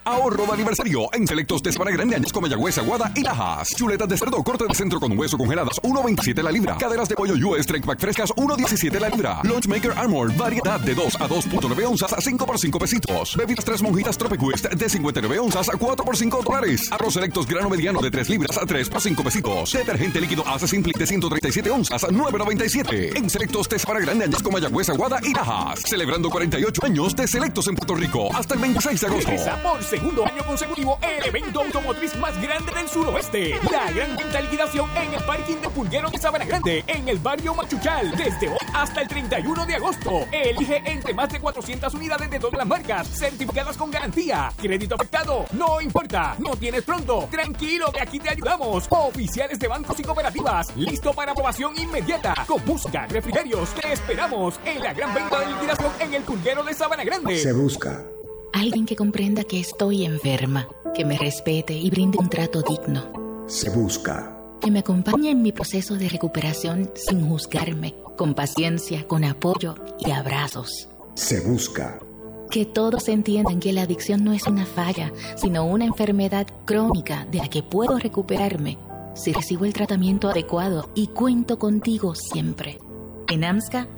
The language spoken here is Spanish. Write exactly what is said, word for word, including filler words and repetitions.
Ahorro de aniversario en selectos de Sabana Grande, Añasco, Mayagüez, Aguada y Lajas. Chuletas de cerdo corte de centro con hueso congeladas, uno veintisiete la libra. Caderas de pollo U S Strike Pack frescas, uno diecisiete la libra. Lunchmaker Armor, variedad de dos a dos punto nueve onzas, cinco por cinco pesitos. Bebidas tres monjitas Tropiquist de cincuenta y nueve onzas, cuatro por cinco dólares. Arroz selectos grano mediano de tres libras, tres por cinco pesitos. Detergente líquido Ace Simple de ciento treinta y siete onzas, nueve noventa y siete. En selectos de Sabana Grande, Añasco, Mayagüez, Aguada y Lajas. Celebrando cuarenta y ocho años de selectos en Puerto Rico hasta el veintiséis de agosto. Regresa por segundo año consecutivo el evento automotriz más grande del suroeste. La gran venta liquidación en el parking de Pulguero de Sabana Grande, en el barrio Machuchal, desde hoy hasta el treinta y uno de agosto. Elige entre más de cuatrocientas unidades de todas las marcas, certificadas con garantía. Crédito afectado, no importa. No tienes pronto, tranquilo, que aquí te ayudamos. Oficiales de bancos y cooperativas, listo para aprobación inmediata. Con música, refrigerios, te esperamos en la gran venta de liquidación en el Pulguero de Sabana Grande. Se busca alguien que comprenda que estoy enferma, que me respete y brinde un trato digno. Se busca que me acompañe en mi proceso de recuperación sin juzgarme, con paciencia, con apoyo y abrazos. Se busca que todos entiendan que la adicción no es una falla, sino una enfermedad crónica de la que puedo recuperarme si recibo el tratamiento adecuado y cuento contigo siempre. En AMSCA